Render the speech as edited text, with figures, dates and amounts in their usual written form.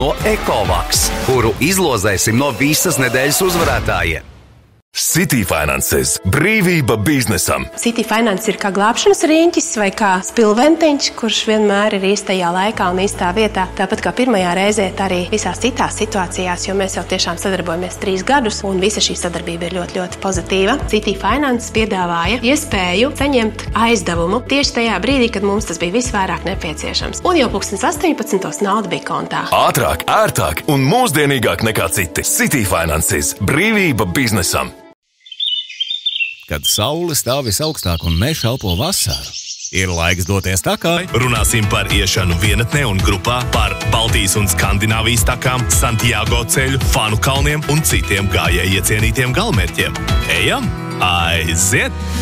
no Ekovaks, kuru izlozēsim no visas nedēļas uzvarētājiem. City Finances – brīvība biznesam. City Finance ir kā glābšanas riņķis vai kā spilventiņš, kurš vienmēr ir īstajā laikā un īstā vietā. Tāpat kā pirmajā reizē, tā arī visās citās situācijās, jo mēs jau tiešām sadarbojamies 3 gadus un visa šī sadarbība ir ļoti, ļoti pozitīva. City Finance piedāvāja iespēju saņemt aizdevumu tieši tajā brīdī, kad mums tas bija visvairāk nepieciešams. Un jau 18. nauda bija kontā. Ātrāk, ērtāk un mūsdienīgāk nekā citi. City Finances – brīvība biznesam. Kad saule stāv visaugstāk un mēs elpo vasaru, ir laiks doties takai. Runāsim par iešanu vienatnē un grupā, par Baltijas un Skandināvijas takām, Santiago ceļu, Fanu kalniem un citiem gājēji iecienītiem galamērķiem. Ejam! Aiziet!